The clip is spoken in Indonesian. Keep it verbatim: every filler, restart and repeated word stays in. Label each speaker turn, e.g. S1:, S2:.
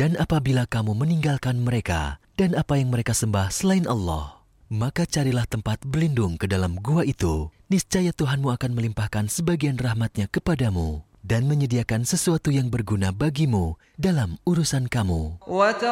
S1: Dan apabila kamu meninggalkan mereka dan apa yang mereka sembah selain Allah, maka carilah tempat berlindung ke dalam gua itu. Niscaya Tuhanmu akan melimpahkan sebagian rahmat-Nya kepadamu dan menyediakan sesuatu yang berguna bagimu dalam urusan kamu.